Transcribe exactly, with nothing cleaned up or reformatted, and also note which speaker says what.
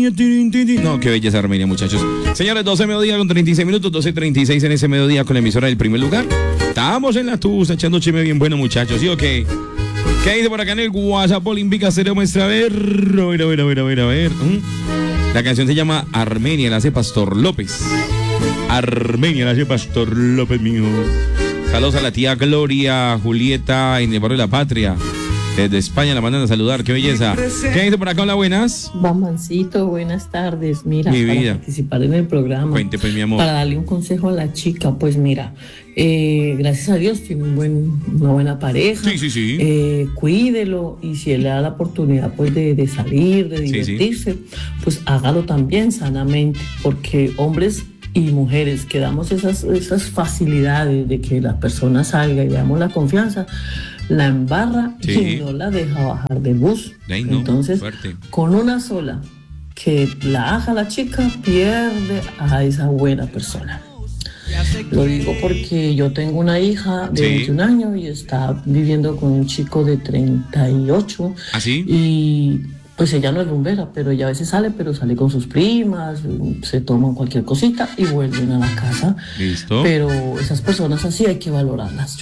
Speaker 1: Armenia. No, qué belleza Armenia, muchachos. Señores, doce mediodía con treinta y seis minutos, doce treinta y seis en ese mediodía con la emisora del primer lugar. Estamos en la tusa echando chime bien bueno, muchachos, ¿sí o qué? ¿Qué dice por acá en el WhatsApp olímpica? Se le muestra, a ver, a ver, a ver, a ver, a ver, a ver. ¿Mm? La canción se llama Armenia, la hace Pastor López. Armenia, la hace Pastor López, mío. Saludos a la tía Gloria, Julieta, en el barrio de la Patria. Desde España la mandan a saludar, qué belleza. ¿Qué dice por acá? Hola, buenas.
Speaker 2: Bambancito, buenas tardes. Mira,
Speaker 1: Mi
Speaker 2: para
Speaker 1: vida.
Speaker 2: participar en el programa,
Speaker 1: Cuente, pues, mi amor.
Speaker 2: para darle un consejo a la chica, pues mira, eh, gracias a Dios tiene un buen, una buena pareja.
Speaker 1: Sí, sí, sí.
Speaker 2: Eh, cuídelo, y si él le da la oportunidad pues de, de salir, de divertirse, sí, sí, pues hágalo también sanamente, porque hombres y mujeres que damos esas, esas facilidades de que la persona salga y damos la confianza, la embarra, sí, y no la deja bajar del bus.
Speaker 1: Ay, no,
Speaker 2: entonces,
Speaker 1: fuerte. Con
Speaker 2: una sola que la haga la chica, pierde a esa buena persona. Lo digo porque yo tengo una hija de sí. veintiún años y está viviendo con un chico de treinta y ocho.
Speaker 1: ¿Ah, sí?
Speaker 2: Y pues ella no es rumbera, pero ella a veces sale, pero sale con sus primas, se toman cualquier cosita y vuelven a la casa.
Speaker 1: Listo.
Speaker 2: Pero esas personas así hay que valorarlas.